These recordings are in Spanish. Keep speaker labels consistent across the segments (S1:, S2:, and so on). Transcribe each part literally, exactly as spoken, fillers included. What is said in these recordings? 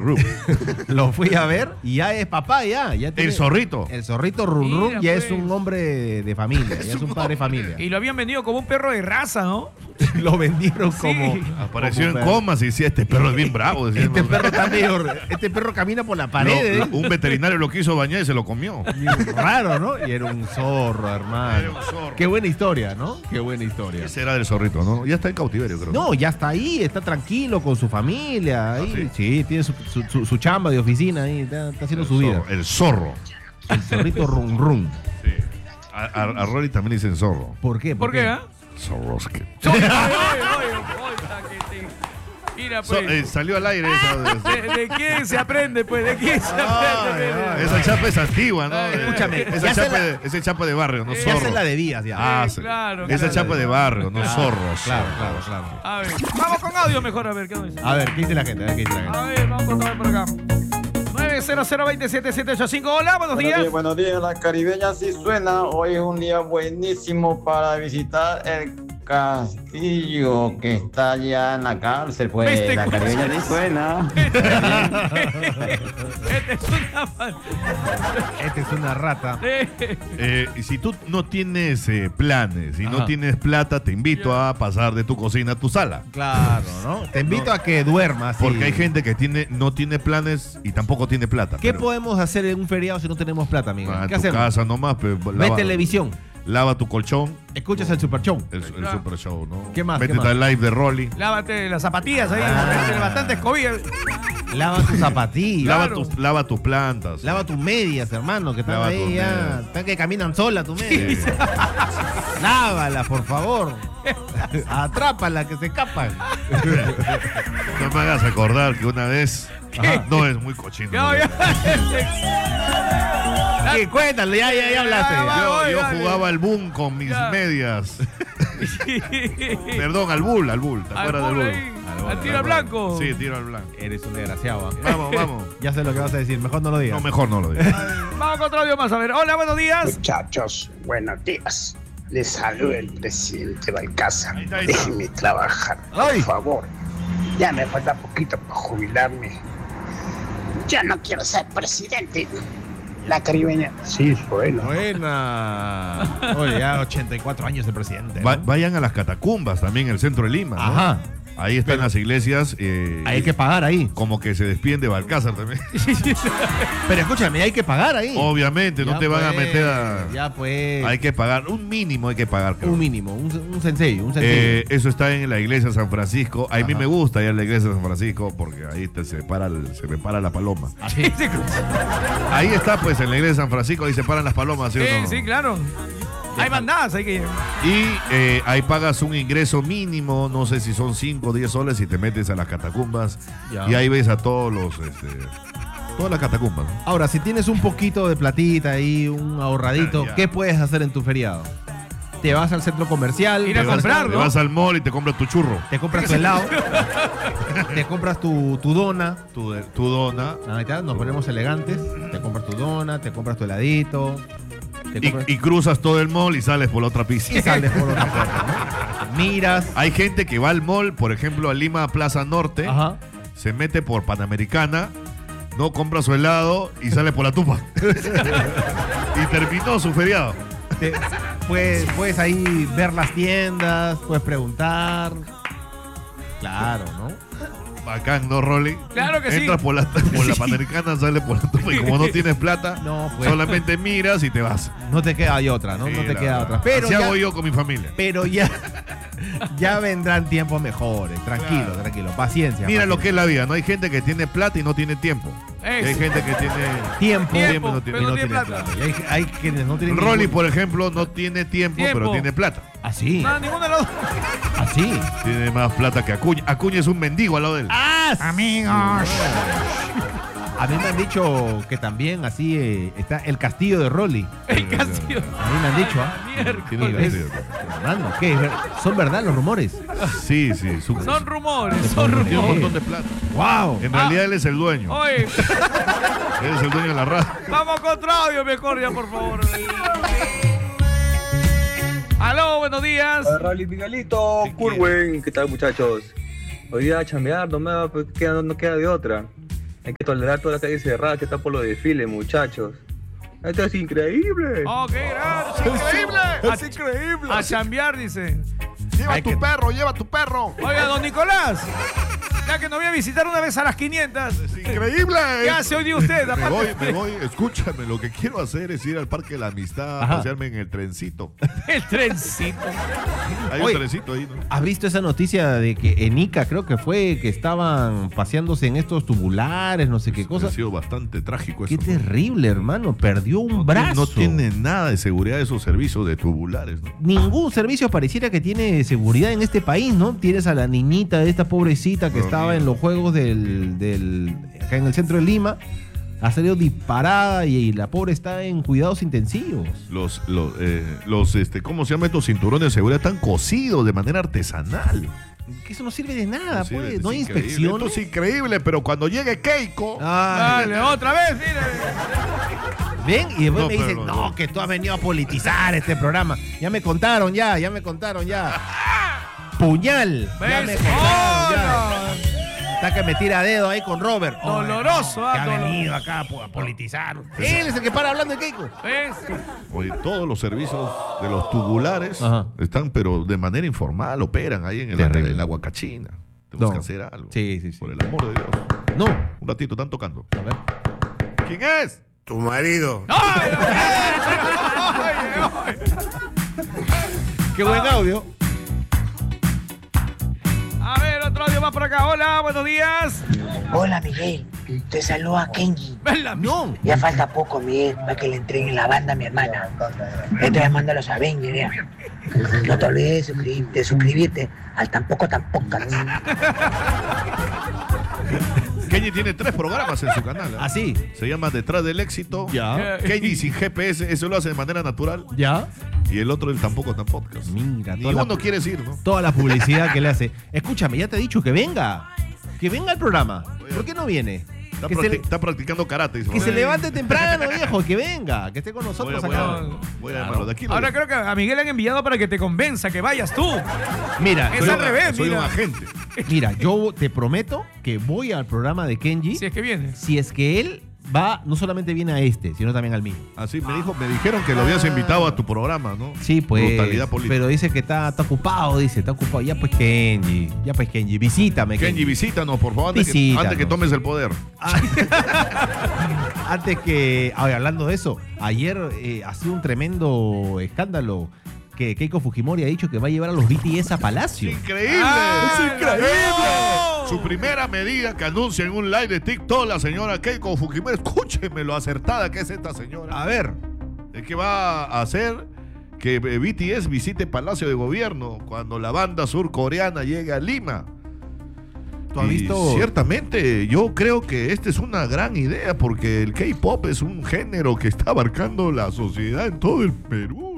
S1: Rum.
S2: Lo fui a ver y ya es papá, ya. ya tiene,
S1: El zorrito.
S2: El zorrito Rum Rum
S3: Mira,
S2: ya
S3: pues.
S2: es un hombre de, de familia, ya es un padre de familia.
S3: Y lo habían vendido como un perro de raza, ¿no?
S2: Lo vendieron
S3: Sí.
S2: como...
S1: Apareció
S2: como
S1: en
S2: perro.
S1: comas y decía, este perro es bien bravo. Decía,
S2: Este
S1: ¿no?
S2: perro está medio... Este perro camina por la pared.
S1: Lo-
S2: ¿eh?
S1: un veterinario lo quiso bañar y se lo comió.
S2: Raro, ¿no? Y era un zorro, hermano.
S1: Era un zorro.
S2: Qué buena historia, ¿no? Qué buena historia.
S1: ¿Qué será del zorrito, no? Ya está en cautiverio, creo.
S2: No, ya está ahí, está tranquilo con su familia. Ahí.
S1: ¿Ah, sí?
S2: sí? tiene su, su, su- su chamba de oficina ahí, está, está haciendo
S1: el
S2: su vida.
S1: zorro, el zorro.
S2: El zorrito Rum Rum.
S1: Sí. A, a, a Rolly también le dicen zorro.
S2: ¿Por qué?
S3: ¿Por qué, ah?
S1: Zorroski.
S3: Oye, oye, oye, oye, que te- Mira,
S1: So-
S3: pues.
S1: eh, salió al aire esa.
S3: ¿De, de quién se aprende, pues? ¿De quién se
S2: Ay,
S3: aprende?
S2: ay,
S1: Esa chapa es antigua, ¿no?
S3: Ay,
S2: escúchame,
S1: Esa
S2: ya se
S1: chapa,
S2: la-
S1: de, esa chapa de barrio, no
S3: Eh,
S2: Ya
S1: zorro.
S2: se la debías ya.
S1: Ah,
S3: Eh,
S1: sí.
S3: claro,
S1: Esa
S3: claro.
S1: chapa de barrio, no zorros.
S2: Claro, claro, claro.
S3: A ver, vamos con audio mejor, a ver, ¿qué dice?
S2: A ver, ¿qué dice la gente? A ver, ¿qué dice la gente?
S3: A ver, vamos con todo por acá. nueve cero cero dos siete siete ocho cinco. Hola, buenos
S4: Buenos
S3: días.
S4: días, buenos días, la caribeña sí suena. Hoy es un día buenísimo para visitar el castillo que está allá en la cárcel. Pues
S3: Este
S4: la
S3: cosa.
S4: caribeña sí suena.
S3: Esta es una.
S2: Esta es una rata.
S1: Eh, y si tú no tienes eh, planes y no
S2: Ajá.
S1: tienes plata, te invito a pasar de tu cocina a tu sala.
S2: Claro, ¿no? Te invito a que duermas. sí.
S1: Porque hay gente que tiene, no tiene planes y tampoco tiene plata.
S2: ¿Qué
S1: pero-
S2: podemos hacer en un feriado si no tenemos plata, amigo?
S1: Ah, en
S2: ¿Qué
S1: tu
S2: hacemos?
S1: casa nomás, pues,
S2: Ve
S1: lava,
S2: televisión.
S1: lava tu colchón,
S2: Escuchas el Super Show.
S1: el, el super show, ¿no?
S2: ¿Qué más, qué
S1: Métete
S2: más?
S1: al live de Rolly.
S3: Lávate las zapatillas ahí,
S2: Ah.
S3: métele bastante escobilla.
S2: Lava tus zapatillas.
S1: Lava,
S3: Claro.
S1: tus, lava tus plantas.
S2: Lava tus medias, hermano, que están
S1: Lava
S2: ahí
S1: tus
S2: ya.
S1: medias.
S2: Están que caminan solas tus medias. Lávala, por favor. Atrápala, que se escapan.
S1: No me hagas acordar que una vez.
S2: Ajá.
S1: No, es muy cochino.
S3: No,
S1: ¿no?
S3: ya.
S2: Sí, cuéntale, ya, ya, ya hablaste.
S3: Ya, va.
S1: Yo,
S3: Ay,
S1: yo
S3: dale.
S1: jugaba al boom con mis
S3: Ya.
S1: medias. Perdón, al bull, al bull. ¿Te
S3: Al
S1: acuerdas del
S3: bull
S1: bull?
S3: ahí,
S2: Al bull,
S3: al tiro
S2: al
S3: al blanco.
S1: Sí, tiro al blanco.
S2: Eres un desgraciado. ¿ah?
S1: Vamos, vamos.
S2: Ya sé lo que vas a decir, mejor no lo digas.
S1: No, mejor no lo digas.
S3: Vamos con otro audio más, a ver. Hola, buenos días.
S5: Muchachos, buenos días. Les saluda el presidente Balcázar.
S1: Ahí está, ahí está.
S5: Déjenme trabajar, por
S2: Ay.
S5: favor. Ya me falta poquito para jubilarme. Ya no quiero ser presidente. La caribeña. Sí, suena.
S2: Buena. Oye, ya ochenta y cuatro años de presidente. ¿no?
S1: Va- vayan a las catacumbas también, en el centro de Lima. ¿no?
S2: Ajá.
S1: Ahí están las iglesias. eh,
S2: Hay que pagar ahí.
S1: Como que se despiden de Balcázar también.
S2: Pero escúchame, hay que pagar ahí.
S1: Obviamente, no
S2: Ya
S1: te van a
S2: pues,
S1: meter a.
S2: Ya pues.
S1: Hay que pagar, un mínimo hay que pagar. creo.
S2: Un mínimo, un, un sensei, un sensei.
S1: Eh, eso está en la iglesia de San Francisco. A mí
S2: Ajá.
S1: me gusta ir a la iglesia de San Francisco porque ahí te se, para el- se me para la paloma.
S2: Así.
S1: Ahí está, pues, en la iglesia de San Francisco, ahí se paran las palomas, ¿sí o
S3: Sí,
S1: no?
S3: sí, claro. Hay bandadas, hay que.
S1: Y eh, ahí pagas un ingreso mínimo, no sé si son cinco o diez soles, y te metes a las catacumbas.
S2: Ya.
S1: Y ahí ves a todos los. Este, todas las catacumbas, ¿no?
S2: Ahora, si tienes un poquito de platita ahí, un ahorradito,
S1: Ya, ya.
S2: ¿qué puedes hacer en tu feriado? Te vas al centro comercial,
S3: Ir a
S2: te vas-
S3: comprar,
S1: Te
S3: ¿no?
S1: vas al mall y te compras tu churro,
S2: te compras tu helado, te compras tu, tu dona.
S1: tu, tu dona.
S2: Ahí está, nos ponemos elegantes. Te compras tu dona, te compras tu heladito. Te
S1: Y,
S2: compras-
S1: y cruzas todo el mall y sales por la otra
S2: y
S1: pista.
S2: sales por otra puerta, ¿no? Miras.
S1: Hay gente que va al mall, por ejemplo, a Lima Plaza Norte,
S2: Ajá.
S1: se mete por Panamericana, no compra su helado y sale por la tupa. Y terminó su feriado.
S2: Te- puedes, puedes ahí ver las tiendas, puedes preguntar. Claro, ¿no?
S1: Bacán, ¿no, Rolly?
S3: Claro que sí.
S1: Entras por la, por la Panamericana, sales por la tupa y como no tienes plata,
S2: No, pues.
S1: solamente miras y te vas.
S2: No te queda ahí otra, ¿no?
S1: Sí,
S2: no te
S1: la
S2: queda
S1: verdad.
S2: otra. Pero
S1: Así
S2: ya,
S1: hago yo con mi familia.
S2: pero ya, ya vendrán tiempos mejores. Tranquilo,
S1: Claro.
S2: tranquilo. Paciencia.
S1: Mira lo
S2: paciencia.
S1: que es la vida, ¿no? Hay gente que tiene plata y no tiene tiempo. Y hay
S3: Eso.
S1: gente que tiene...
S2: Tiempo,
S3: Tiempo,
S1: no
S3: pero
S1: tiene-
S3: no tiene plata.
S2: Y hay, hay quienes no tienen
S1: Rolly,
S2: ningún-
S1: por ejemplo, no tiene tiempo,
S3: Tiempo.
S1: pero tiene plata.
S2: Así,
S3: No, ninguno de los dos.
S2: así.
S1: Tiene más plata que Acuña. Acuña es un mendigo al lado de él.
S2: ¡Ah! Amigos. A mí me han dicho que también así eh, está el castillo de Rolly.
S3: El castillo.
S2: A mí me han dicho, ¿ah?
S1: Tiene un
S3: Miércoles.
S1: castillo.
S2: Hermano, ¿qué? ¿Es ver- ¿Son verdad los rumores?
S1: Sí, sí. Su,
S3: Son rumores, son
S1: tiene un
S3: rumores.
S1: montón de plata.
S2: ¡Wow!
S1: En realidad él es el dueño.
S3: Oye,
S1: Él es el dueño de la radio.
S3: vamos con otro audio mejor ya, por favor. Aló, buenos días.
S6: Rally Miguelito,
S1: Si
S6: Curwen, ¿qué tal muchachos? Hoy día a chambear, no, me, va- pues, queda- no queda de otra. Hay que tolerar toda la calle cerrada que está por los desfiles, muchachos. Esto es increíble.
S3: ¡Oh, qué grande! ¡Es increíble! ¡Es increíble! A chambear, dice.
S1: Lleva
S2: Hay
S1: tu
S2: que-
S1: perro, lleva tu perro.
S3: Oiga, don Nicolás, ya que nos voy a visitar una vez a las quinientas.
S1: Es increíble.
S3: ¿Qué hace hoy día usted?
S1: Me
S3: aparte?
S1: voy, me voy, escúchame, lo que quiero hacer es ir al Parque de la Amistad,
S2: Ajá.
S1: pasearme en el trencito.
S3: El trencito.
S1: Hay
S2: Oye.
S1: un trencito ahí, ¿no?
S2: ¿Has visto esa noticia de que en Ica creo que fue que estaban paseándose en estos tubulares, no sé qué
S1: Ha
S2: cosa?
S1: sido bastante trágico eso.
S2: Qué
S1: ¿no?
S2: terrible, hermano. Perdió un
S1: No
S2: brazo.
S1: tiene- No tiene nada de seguridad esos servicios de tubulares, ¿no?
S2: Ningún servicio pareciera que tiene seguridad en este país, ¿no? Tienes a la niñita de esta pobrecita que
S1: Pero
S2: estaba
S1: mira.
S2: en los juegos del, del acá en el centro de Lima, ha salido disparada y, y la pobre está en cuidados intensivos.
S1: Los, los, eh, los este, ¿cómo se llama estos cinturones de seguridad? Están cosidos de manera artesanal.
S2: Que eso no sirve de nada,
S1: Sí,
S2: pues.
S1: es
S2: No hay
S1: increíble.
S2: inspección.
S1: Esto es increíble, pero cuando llegue Keiko,
S2: Ay,
S3: Dale, otra vez, mire.
S2: ven y después
S1: No,
S2: me
S1: pero
S2: dicen,
S1: no,
S2: no,
S1: no.
S2: que tú has venido a politizar este programa. Ya me contaron, ya, ya me contaron, ya. Puñal. Ya me
S3: ¿Ves?
S2: contaron, ya.
S3: ¡Oh,
S2: Está que me tira dedo ahí con Robert. Oh,
S3: Doloroso,
S2: que
S3: ah,
S2: ha
S3: doloroso.
S2: venido acá po- a politizar. Él es el que para hablando de Keiko.
S3: no! ¿Ves?
S1: oye, todos los servicios de los tubulares
S2: Ajá.
S1: están, pero de manera informal, operan ahí en el,
S2: Terrible.
S1: en la Huacachina. Tenemos
S2: No.
S1: que hacer algo.
S2: Sí, sí, sí.
S1: Por el amor de Dios.
S2: No.
S1: Un ratito, están tocando.
S2: A ver.
S1: ¿Quién es?
S7: Tu marido.
S3: ¡Ay, ay, ay!
S2: Qué buen audio.
S3: A ver, otro audio más por acá. Hola, buenos días.
S5: Hola, Miguel. Te saluda Kenji.
S3: Ven la
S2: No.
S5: Ya falta poco, Miguel, para que le entreguen la banda a mi hermana. Ya te mando a los Avengers, ya. No te olvides de suscribirte, de suscribirte al Tampoco Tampoco.
S1: Kenji tiene tres programas en su canal. ¿eh?
S2: ¿Ah, sí?
S1: Se llama Detrás del Éxito.
S2: Ya.
S1: Kenji sin G P S, eso lo hace de manera natural.
S2: ¿Ya?
S1: Y el otro, el tampoco tan podcast.
S2: Mira,
S1: Ni
S2: toda la-
S1: uno quiere ir, ¿no?
S2: Toda la publicidad que le hace. Escúchame, ya te he dicho que venga. Que venga al programa. ¿Por qué no viene?
S1: Está,
S2: Que,
S1: practi-
S2: se,
S1: está practicando karate. dice.
S2: que se levante temprano, viejo. Que venga. Que esté con
S1: Voy
S2: nosotros
S1: a, voy
S2: acá.
S1: a- voy a llamarlo. De aquí lo
S3: Ahora
S1: digo.
S3: creo que a Miguel le han enviado para que te convenza que vayas tú.
S2: Mira,
S3: Es
S1: Soy
S3: al
S1: un-
S3: revés,
S1: Soy
S3: mira.
S1: un agente.
S2: mira, yo te prometo que voy al programa de Kenji
S3: Si es que vienes.
S2: si es que él va, no solamente viene a este, sino también al mío.
S1: Así me dijo, me dijeron que lo habías invitado a tu programa, ¿no?
S2: Sí, pues.
S1: Brutalidad política.
S2: Pero dice que está, está ocupado, dice, está ocupado. Ya pues Kenji, ya pues Kenji, visítame.
S1: Kenji, visítanos, por favor, antes, que,
S2: Visítanos.
S1: antes que tomes el poder.
S2: Ay, Antes que, ay, hablando de eso, ayer eh, ha sido un tremendo escándalo que Keiko Fujimori ha dicho que va a llevar a los B T S a Palacio.
S1: ¡Increíble!
S3: ¡Ah,
S1: ¡Es increíble!
S3: no!
S1: Su primera medida que anuncia en un live de TikTok la señora Keiko Fujimori. Escúcheme lo acertada que es esta señora.
S2: A ver,
S1: Es que va a hacer que B T S visite Palacio de Gobierno cuando la banda surcoreana llegue a Lima.
S2: ¿tú has
S1: Y
S2: visto?
S1: Ciertamente, yo creo que esta es una gran idea porque el K-pop es un género que está abarcando la sociedad en todo el Perú.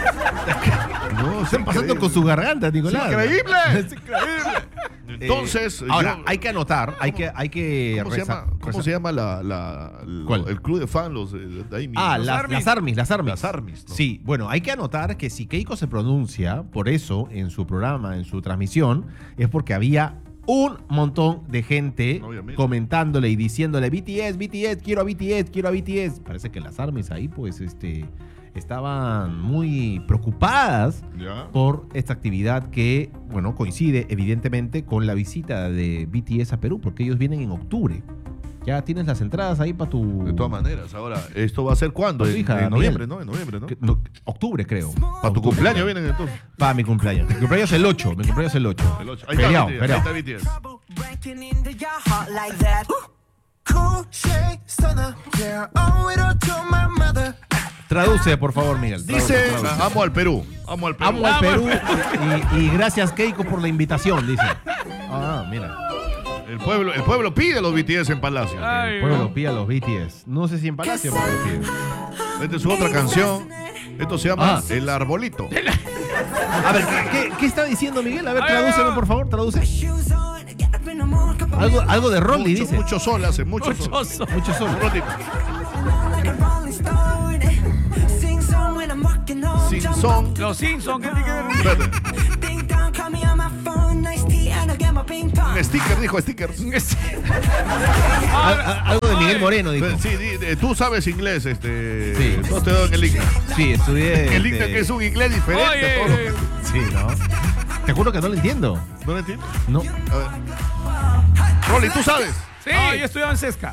S1: No,
S2: Están pasando con su garganta,
S1: ¡Es
S2: Nicolás.
S1: increíble!
S2: Es increíble.
S1: Entonces,
S2: Eh, ahora,
S1: yo-
S2: hay que anotar, hay que, hay que
S1: ¿Cómo se
S2: reza-
S1: llama, cómo
S2: reza-
S1: se llama la, la- lo-
S2: ¿Cuál?
S1: el club de fans los, de, de ahí mismo?
S2: Ah,
S3: Los
S2: las,
S3: Armies.
S2: las armies, las armies.
S1: Las Armies, ¿no?
S2: Sí, bueno, hay que anotar que si Keiko se pronuncia por eso en su programa, en su transmisión, es porque había un montón de gente
S1: Obviamente.
S2: comentándole y diciéndole B T S, B T S, quiero a B T S, quiero a B T S. Parece que las armies ahí, pues, este, estaban muy preocupadas
S1: Ya.
S2: por esta actividad que, bueno, coincide evidentemente con la visita de B T S a Perú, porque ellos vienen en octubre. Ya tienes las entradas ahí para tu...
S1: De todas maneras, ahora, ¿esto va a ser cuándo?
S2: Para tu
S1: En,
S2: hija,
S1: en
S2: Miguel.
S1: noviembre, ¿no? En noviembre, ¿no?
S2: que- no, octubre, creo.
S1: Para tu cumpleaños vienen entonces.
S2: Para mi cumpleaños. Mi cumpleaños es el ocho. Mi cumpleaños es el ocho.
S1: El ocho. Ahí
S2: Feriado,
S1: está B T S, ahí
S2: feriado.
S1: está B T S.
S8: Breaking into your heart like that. Cool shade stunner, yeah, I owe it all to my mother.
S2: Traduce, por favor, Miguel. Traduce,
S1: Dice,
S2: traduce.
S1: amo al Perú, amo al Perú.
S2: Amo al Perú y, y gracias, Keiko, por la invitación, dice. Ah, mira.
S1: El pueblo, el pueblo pide los B T S en Palacio.
S3: Ay,
S2: El pueblo
S3: no.
S2: lo pide a los B T S. No sé si en Palacio, pero lo pide.
S1: Esta es su otra canción. Esto se llama
S2: Ah.
S1: El Arbolito.
S2: A ver, ¿qué, qué, qué está diciendo Miguel? A ver,
S3: Ay,
S2: tradúcelo,
S3: ay,
S2: por favor, traduce.
S8: Shoes on, get up in the morning, cup of
S2: Algo, algo de Rolly,
S1: Mucho,
S2: dice.
S1: mucho sol hace, mucho sol.
S3: Mucho sol.
S2: Mucho sol.
S1: Un ratito.
S8: like a rolling stone. Sing song when I'm walking home.
S1: Sin
S8: Jump
S1: son.
S8: up,
S3: Los Simpsons, ¿qué tiene que ver?
S1: Espérate.
S8: ding dong, call me on my phone. Nice tea and I'll get my ping pong.
S1: Un sticker, dijo, stickers.
S2: Al- al- algo de Miguel Moreno, dijo.
S1: Sí, di- di- tú sabes inglés, este.
S2: Sí.
S1: No te doy en el link.
S2: Sí, estudié.
S1: El link
S2: este,
S1: que es un inglés diferente.
S3: Oye.
S1: a todo lo que-
S2: Sí, ¿no? Te juro que no lo entiendo.
S1: ¿No lo entiendes?
S2: No.
S1: A ver. Rolly, ¿tú sabes?
S3: Sí. Ah, yo estudiaba en Sesca.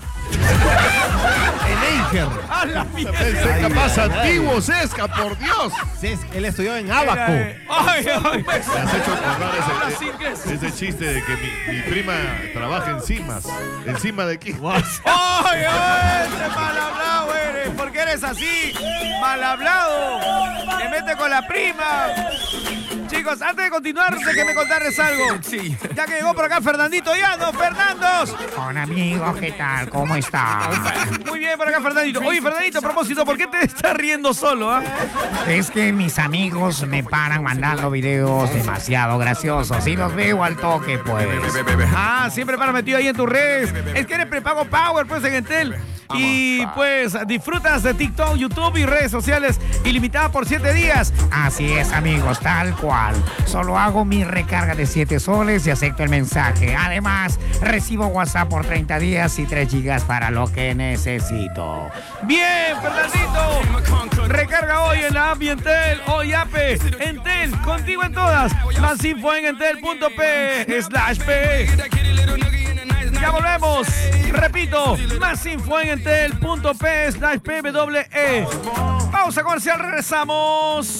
S2: En Eicher.
S3: ¡A la mierda!
S1: Sesca más
S2: ay, ay.
S1: antiguo, Sesca, por Dios.
S2: Ces- Él estudió en Abaco.
S3: ¡Ay, ay!
S1: Me has hecho acordar
S3: Hablas
S1: ese,
S3: inglés.
S1: ese chiste de que mi, mi prima trabaja encimas. ¿Encima de qué?
S3: ¡Ay, ay! ¡Este mal hablado eres! ¿Por qué eres así? ¡Mal hablado! ¡Te mete con la prima! Chicos, antes de continuar, déjenme contarles algo. Sí. Ya que llegó por acá Fernandito Llano. ¡Fernandos!
S5: Hola amigo, ¿qué tal? ¿Cómo está?
S3: Muy bien por acá, Fernandito. Oye, Fernandito, a propósito, ¿por qué te estás riendo solo, ah?
S5: Es que mis amigos me paran mandando videos demasiado graciosos y los veo al toque, pues.
S3: Ah, siempre para metido ahí en tus redes. Es que eres prepago Power, pues, en Entel. Y pues disfrutas de TikTok, YouTube y redes sociales ilimitadas por siete días.
S5: Así es, amigos, tal cual. Solo hago mi recarga de siete soles y acepto el mensaje. Además, recibo WhatsApp por treinta días y tres gigas para lo que necesito.
S3: Bien, Fernandito. Recarga hoy en la app y Entel. Hoy Ape. Entel, contigo en todas. Más info en entel.p slash p. Ya volvemos. Repito, más info en entel.p slash p w e. Pausa comercial, regresamos.